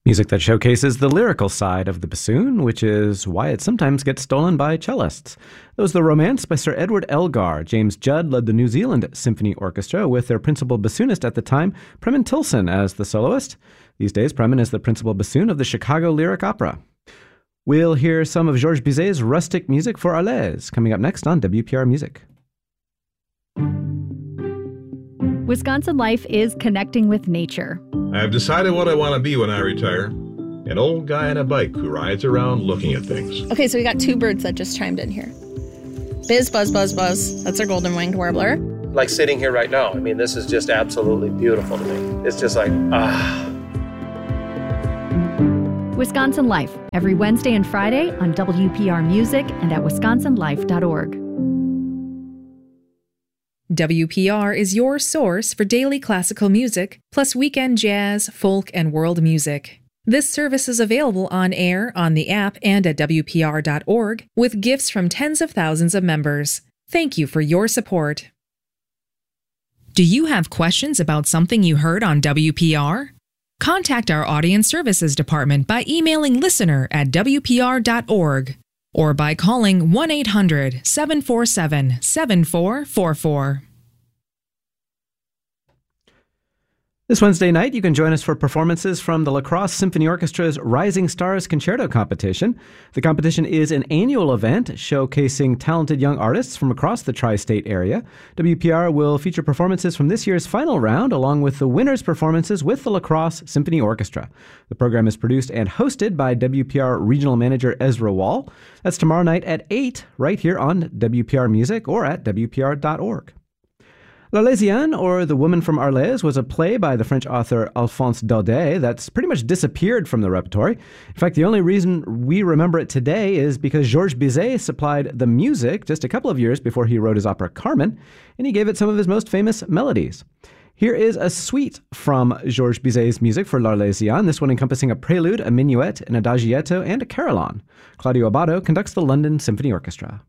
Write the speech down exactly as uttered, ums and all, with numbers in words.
Music that showcases the lyrical side of the bassoon, which is why it sometimes gets stolen by cellists. That was The Romance by Sir Edward Elgar. James Judd led the New Zealand Symphony Orchestra with their principal bassoonist at the time, Premen Tilson, as the soloist. These days, Premen is the principal bassoon of the Chicago Lyric Opera. We'll hear some of Georges Bizet's rustic music for Arles, coming up next on W P R Music. Wisconsin Life is connecting with nature. I've decided what I want to be when I retire. An old guy on a bike who rides around looking at things. Okay, so we got two birds that just chimed in here. Biz, buzz, buzz, buzz. That's our golden-winged warbler. Like sitting here right now. I mean, this is just absolutely beautiful to me. It's just like, ah. Wisconsin Life, every Wednesday and Friday on W P R Music and at wisconsin life dot org. W P R is your source for daily classical music, plus weekend jazz, folk, and world music. This service is available on air, on the app, and at W P R dot org, with gifts from tens of thousands of members. Thank you for your support. Do you have questions about something you heard on W P R? Contact our Audience Services Department by emailing listener at W P R dot org. Or by calling one eight hundred, seven four seven, seven four four four. This Wednesday night, you can join us for performances from the La Crosse Symphony Orchestra's Rising Stars Concerto Competition. The competition is an annual event showcasing talented young artists from across the tri-state area. W P R will feature performances from this year's final round, along with the winners' performances with the La Crosse Symphony Orchestra. The program is produced and hosted by W P R Regional Manager Ezra Wall. That's tomorrow night at eight, right here on W P R Music or at W P R dot org. L'Arlésienne, or The Woman from Arles, was a play by the French author Alphonse Daudet that's pretty much disappeared from the repertory. In fact, the only reason we remember it today is because Georges Bizet supplied the music just a couple of years before he wrote his opera Carmen, and he gave it some of his most famous melodies. Here is a suite from Georges Bizet's music for L'Arlésienne, this one encompassing a prelude, a minuet, an adagietto, and a carillon. Claudio Abbado conducts the London Symphony Orchestra.